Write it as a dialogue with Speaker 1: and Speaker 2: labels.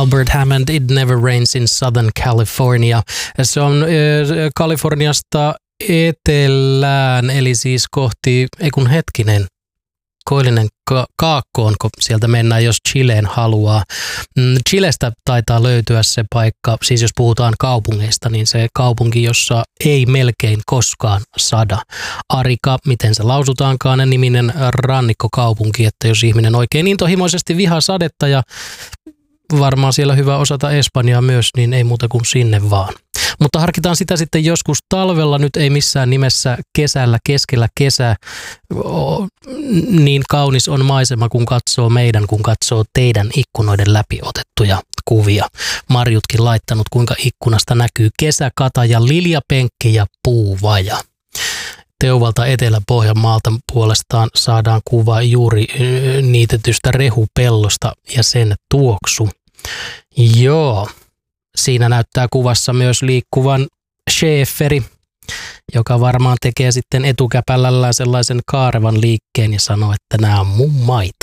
Speaker 1: Albert Hammond, It Never Rains in Southern California. Se on Kaliforniasta etelään, eli siis kohti, koillinen kaakkoon, kun sieltä mennään, jos Chileen haluaa. Chilestä taitaa löytyä se paikka, siis jos puhutaan kaupungeista, niin se kaupunki, jossa ei melkein koskaan sada. Arica, miten se lausutaankaan, niminen rannikkokaupunki, että jos ihminen oikein intohimoisesti vihaa sadetta ja varmaan siellä hyvä osata espanjaa myös, niin ei muuta kuin sinne vaan. Mutta harkitaan sitä sitten joskus talvella, nyt ei missään nimessä kesällä, keskellä kesää. Niin kaunis on maisema, kun katsoo teidän ikkunoiden läpi otettuja kuvia. Marjutkin laittanut, kuinka ikkunasta näkyy kesäkata ja liljapenkki ja puuvaja. Teuvalta Etelä-Pohjanmaalta puolestaan saadaan kuva juuri niitetystä rehupellosta ja sen tuoksu. Joo. Siinä näyttää kuvassa myös liikkuvan schäferi, joka varmaan tekee sitten etukäpällällään sellaisen kaarevan liikkeen ja sanoo, että nämä on mun maita.